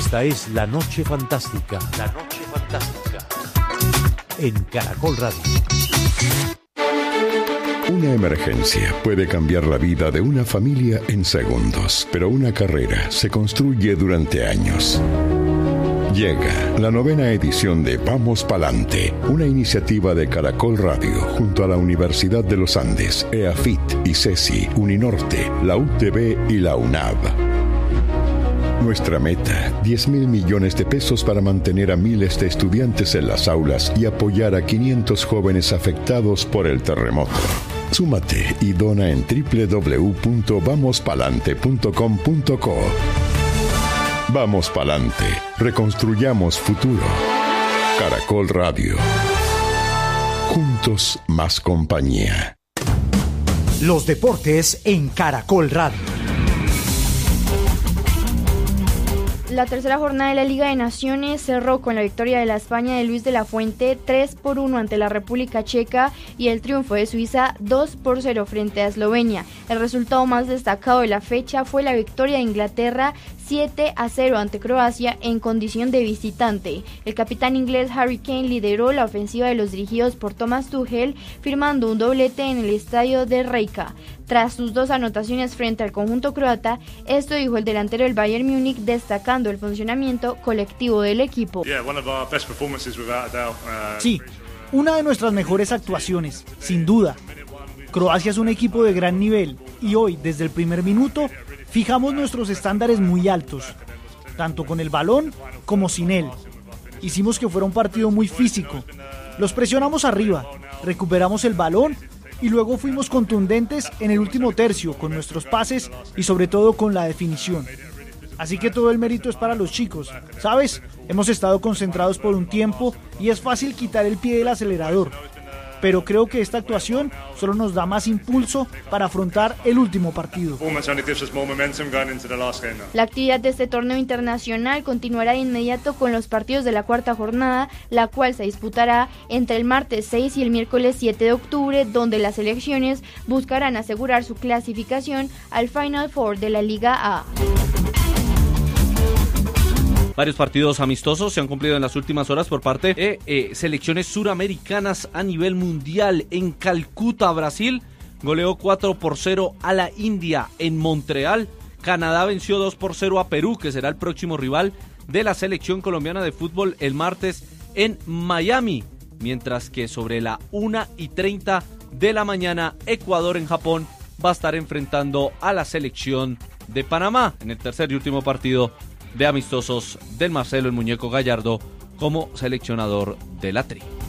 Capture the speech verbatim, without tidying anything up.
Esta es La Noche Fantástica. La Noche Fantástica. En Caracol Radio. Una emergencia puede cambiar la vida de una familia en segundos, pero una carrera se construye durante años. Llega la novena edición de Vamos Palante, una iniciativa de Caracol Radio junto a la Universidad de los Andes, EAFIT, ICESI, Uninorte, la U T B y la UNAV. Nuestra meta, diez mil millones de pesos para mantener a miles de estudiantes en las aulas y apoyar a quinientos jóvenes afectados por el terremoto. Súmate y dona en doble u doble u doble u punto vamos palante punto com punto co. Vamos Palante, reconstruyamos futuro. Caracol Radio. Juntos más compañía. Los deportes en Caracol Radio. La tercera jornada de la Liga de Naciones cerró con la victoria de la España de Luis de la Fuente tres por uno ante la República Checa y el triunfo de Suiza dos por cero frente a Eslovenia. El resultado más destacado de la fecha fue la victoria de Inglaterra siete a cero ante Croacia en condición de visitante. El capitán inglés Harry Kane lideró la ofensiva de los dirigidos por Thomas Tuchel, firmando un doblete en el estadio de Rijeka. Tras sus dos anotaciones frente al conjunto croata, esto dijo el delantero del Bayern Múnich, destacando el funcionamiento colectivo del equipo. Sí, una de nuestras mejores actuaciones, sin duda. Croacia es un equipo de gran nivel y hoy, desde el primer minuto, fijamos nuestros estándares muy altos, tanto con el balón como sin él. Hicimos que fuera un partido muy físico. Los presionamos arriba, recuperamos el balón y luego fuimos contundentes en el último tercio con nuestros pases y sobre todo con la definición. Así que todo el mérito es para los chicos. ¿Sabes? Hemos estado concentrados por un tiempo y es fácil quitar el pie del acelerador. Pero creo que esta actuación solo nos da más impulso para afrontar el último partido. La actividad de este torneo internacional continuará de inmediato con los partidos de la cuarta jornada, la cual se disputará entre el martes seis y el miércoles siete de octubre, donde las selecciones buscarán asegurar su clasificación al Final Four de la Liga A. Varios partidos amistosos se han cumplido en las últimas horas por parte de eh, selecciones suramericanas a nivel mundial. En Calcuta, Brasil, goleó cuatro por cero a la India. En Montreal, Canadá venció dos por cero a Perú, que será el próximo rival de la selección colombiana de fútbol el martes en Miami. Mientras que sobre la una y treinta de la mañana, Ecuador en Japón va a estar enfrentando a la selección de Panamá en el tercer y último partido de amistosos del Marcelo el Muñeco Gallardo como seleccionador de la Tri.